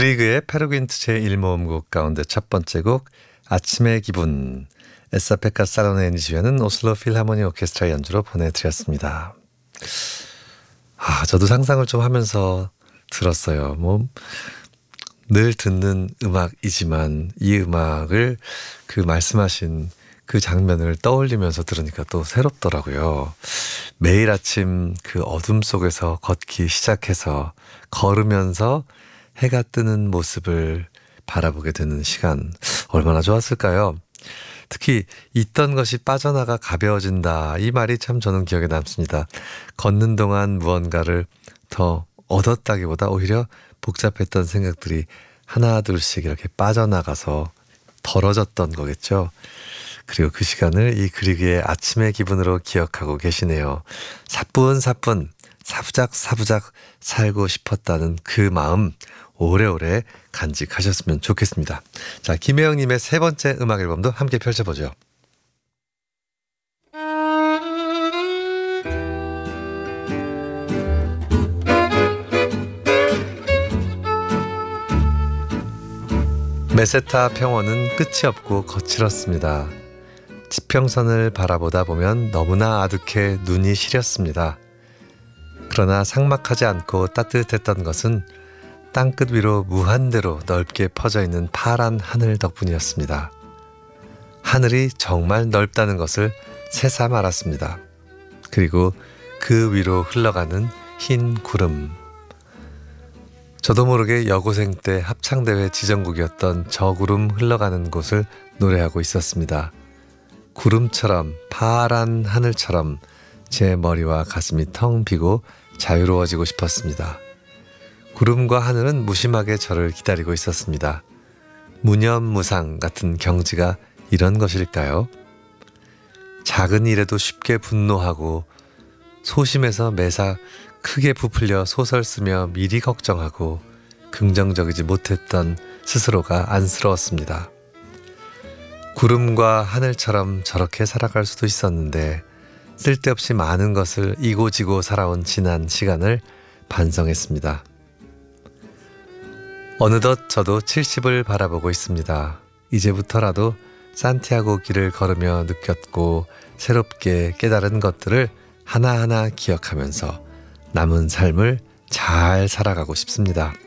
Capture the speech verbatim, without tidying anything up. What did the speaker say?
그리그의 페르긴트 제일 모음곡 가운데 첫 번째 곡 아침의 기분, 에사페카 살로네니 지휘하는 오슬로 필하모니 오케스트라 연주로 보내드렸습니다. 아, 저도 상상을 좀 하면서 들었어요. 뭐 늘 듣는 음악이지만 이 음악을 그 말씀하신 그 장면을 떠올리면서 들으니까 또 새롭더라고요. 매일 아침 그 어둠 속에서 걷기 시작해서 걸으면서 해가 뜨는 모습을 바라보게 되는 시간, 얼마나 좋았을까요? 특히 있던 것이 빠져나가 가벼워진다, 이 말이 참 저는 기억에 남습니다. 걷는 동안 무언가를 더 얻었다기보다 오히려 복잡했던 생각들이 하나 둘씩 이렇게 빠져나가서 덜어졌던 거겠죠. 그리고 그 시간을 이 그리그의 아침의 기분으로 기억하고 계시네요. 사뿐사뿐 사부작 사부작 살고 싶었다는 그 마음 오래오래 간직하셨으면 좋겠습니다. 자, 김혜영님의 세 번째 음악 앨범도 함께 펼쳐보죠. 메세타 평원은 끝이 없고 거칠었습니다. 지평선을 바라보다 보면 너무나 아득해 눈이 시렸습니다. 그러나 삭막하지 않고 따뜻했던 것은 땅끝 위로 무한대로 넓게 퍼져 있는 파란 하늘 덕분이었습니다. 하늘이 정말 넓다는 것을 새삼 알았습니다. 그리고 그 위로 흘러가는 흰 구름. 저도 모르게 여고생 때 합창대회 지정곡이었던 저 구름 흘러가는 곳을 노래하고 있었습니다. 구름처럼 파란 하늘처럼 제 머리와 가슴이 텅 비고 자유로워지고 싶었습니다. 구름과 하늘은 무심하게 저를 기다리고 있었습니다. 무념무상 같은 경지가 이런 것일까요? 작은 일에도 쉽게 분노하고 소심해서 매사 크게 부풀려 소설 쓰며 미리 걱정하고 긍정적이지 못했던 스스로가 안쓰러웠습니다. 구름과 하늘처럼 저렇게 살아갈 수도 있었는데 쓸데없이 많은 것을 이고지고 살아온 지난 시간을 반성했습니다. 어느덧 저도 칠십을 바라보고 있습니다. 이제부터라도 산티아고 길을 걸으며 느꼈고 새롭게 깨달은 것들을 하나하나 기억하면서 남은 삶을 잘 살아가고 싶습니다.